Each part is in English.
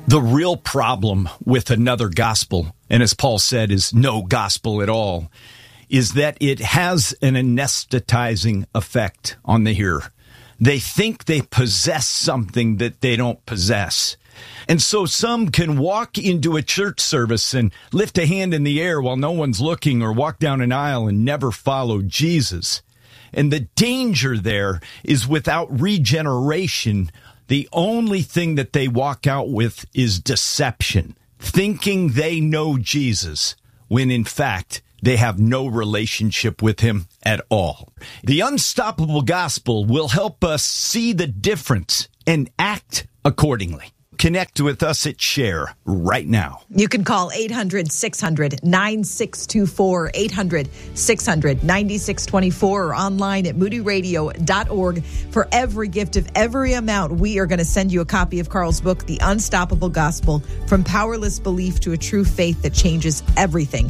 The real problem with another gospel, and as Paul said, is no gospel at all, is that it has an anesthetizing effect on the hearer. They think they possess something that they don't possess. And so some can walk into a church service and lift a hand in the air while no one's looking, or walk down an aisle and never follow Jesus. And the danger there is, without regeneration, the only thing that they walk out with is deception, thinking they know Jesus, when in fact they have no relationship with him at all. The Unstoppable Gospel will help us see the difference and act accordingly. Connect with us at Share right now. You can call 800-600-9624, 800-600-9624, or online at moodyradio.org. For every gift of every amount, we are going to send you a copy of Carl's book, The Unstoppable Gospel, From Powerless Belief to a True Faith That Changes Everything.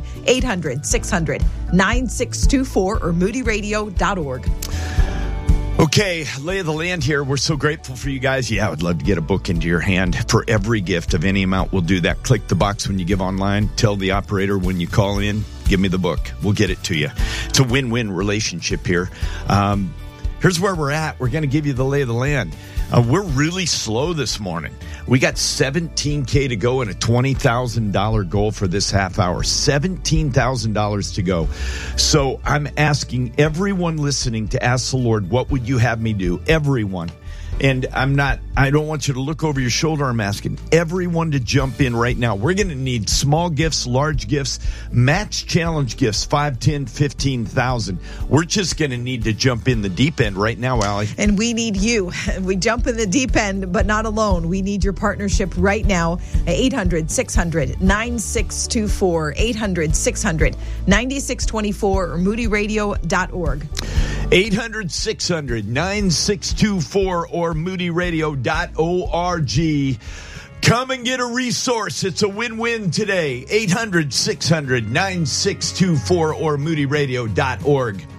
800-600-9624 or moodyradio.org. Okay, lay of the land here. We're so grateful for you guys. Yeah, I would love to get a book into your hand. For every gift of any amount, we'll do that. Click the box when you give online. Tell the operator when you call in, give me the book. We'll get it to you. It's a win-win relationship here. Here's where we're at. We're going to give you the lay of the land. We're really slow this morning. We got $17K to go and a $20,000 goal for this half hour. $17,000 to go. So I'm asking everyone listening to ask the Lord, what would you have me do? Everyone. And I don't want you to look over your shoulder. I'm asking everyone to jump in right now. We're going to need small gifts, large gifts, match challenge gifts, 5, 10, 15,000. We're just going to need to jump in the deep end right now, Allie. And we need you. We jump in the deep end, but not alone. We need your partnership right now. 800-600-9624, 800-600-9624, or moodyradio.org. 800-600-9624 or moodyradio.org. Come and get a resource. It's a win-win today. 800-600-9624 or moodyradio.org.